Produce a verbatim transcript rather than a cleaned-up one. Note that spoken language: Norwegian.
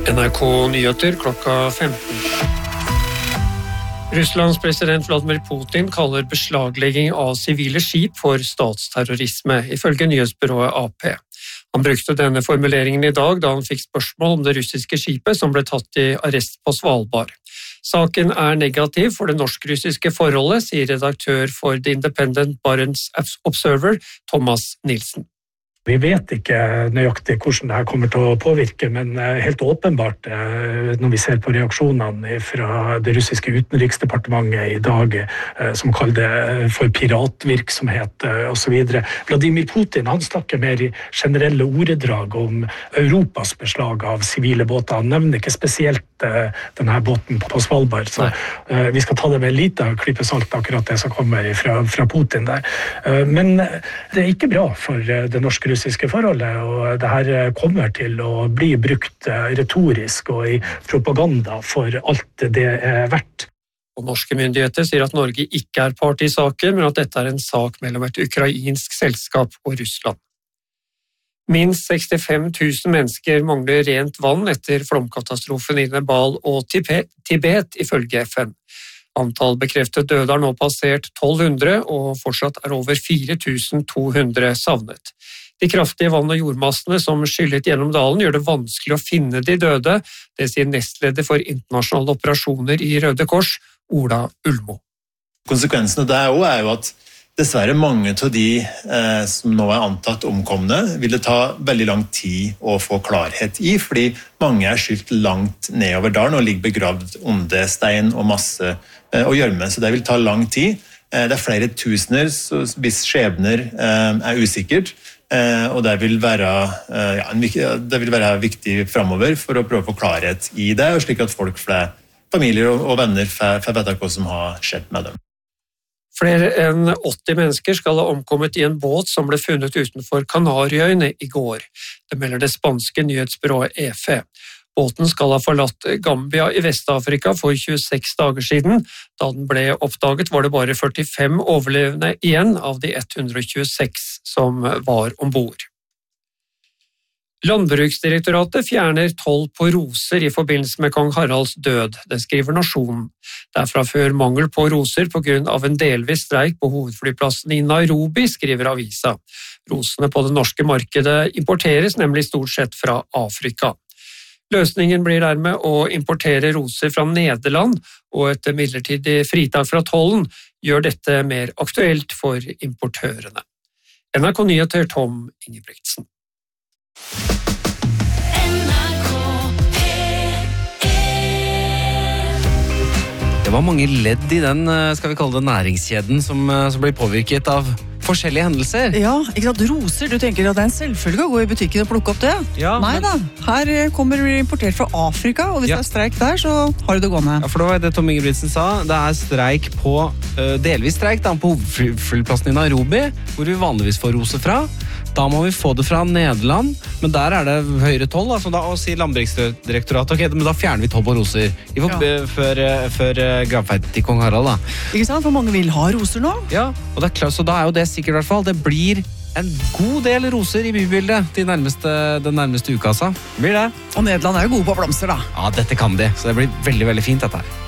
N R K Nyheter klokka femten. Russlands president Vladimir Putin kaller beslaglegging av sivile skip for statsterrorisme, ifølge nyhetsbyrået A P. Han brukte denne formuleringen i dag da han fikk spørsmål om det russiske skipet som ble tatt i arrest på Svalbard. Saken er negativ for det norsk-russiske forholdet, sier redaktør for The Independent Barents Observer, Thomas Nilsen. Vi vet ikke nøyaktig hvordan dette kommer til å påvirke, men helt åpenbart når vi ser på reaksjonene fra det russiske utenriksdepartementet i dag, som kaller det for piratvirksomhet og så videre. Vladimir Putin han snakker mer i generelle ordedrag om Europas beslag av sivile båter. Han nevner ikke spesielt denne båten på Svalbard, så Nei. Vi skal ta det med en liten klype salt, akkurat det som kommer fra, fra Putin der. Men det er ikke bra for det norsk-russiske forholdet, og det her kommer til å bli brukt retorisk og i propaganda for alt det er verdt. Og norske myndigheter sier at Norge ikke er part i saken, men at dette er en sak mellom et ukrainsk selskap og Russland. Minst sekstifem tusen mennesker mangler rent vann etter flomkatastrofen i Nepal og Tibet, ifølge F N. Antall bekreftet døde har nå passert tolv hundre, og fortsatt er over fire tusen to hundre savnet. De kraftige vann- og jordmassene som skyllet gjennom dalen gjør det vanskelig å finne de døde, det sier nestleder for internasjonale operasjoner i Røde Kors, Ola Ulmo. Konsekvensene der også er jo at dessverre mange av de eh, som nå er antatt omkomne, vil det ta veldig lang tid å få klarhet i, fordi mange er skylt langt nedover dalen og ligger begravd under stein og masse eh, og gjørme, så det vil ta lang tid. Eh, det er flere tusener hvis skjebner eh, er usikkert, eh, og det vil være, eh, ja, en, det vil være viktig fremover for å prøve å få klarhet i det, og slik at folk, flere familier og, og venner får vite hva som har skjedd med dem. Flere enn åtti mennesker skal ha omkommet i en båt som ble funnet utenfor Kanariøyene i går. Det melder det spanske nyhetsbyrået E F E. Båten skal ha forlatt Gambia i Vest-Afrika for tjueseks dager siden. Da den ble oppdaget var det bare førtifem overlevende igjen av de ett hundre og tjueseks som var ombord. Landbruksdirektoratet fjerner toll på roser i forbindelse med kong Haralds død, det skriver Nasjonen. Det er fra før mangel på roser på grunn av en delvis streik på hovedflyplassen i Nairobi, skriver avisa. Rosene på det norske markedet importeres nemlig stort sett fra Afrika. Løsningen blir dermed å importere roser fra Nederland, og et midlertidig fritak fra tollen gjør dette mer aktuelt for importørene. N R K Nyheter, Tom Ingebrigtsen. Det var mange ledd i den, skal vi kalle det, næringskjeden som, som blir påvirket av forskjellige hendelser. Ja, ikke sant? Roser, du tenker at det er en selvfølge å gå i butikken og plukke opp det? Ja, Nei da, her kommer det importert fra Afrika, og hvis ja. det er streik der, så har du det gående. Ja, for det var det Tom Ingebrigtsen sa. Det er streik på, uh, delvis streik da, på hovedflyplassen i Nairobi, hvor vi vanligvis får roser fra. Da må vi få det fra Nederland, men der er det høyere toll, altså da, og sier Landbruksdirektoratet, ok, men da fjerner vi toll på roser I for, ja. før, før gravferden til kong Harald da. Ikke sant, for mange vil ha roser nå? Ja, og det er klart, så da er jo det sikkert I hvert fall, det blir en god del roser I bybildet til nærmeste, den nærmeste uka, altså. Blir det? Og Nederland er jo gode på blomster da. Ja, dette kan de, så det blir veldig, veldig fint dette her.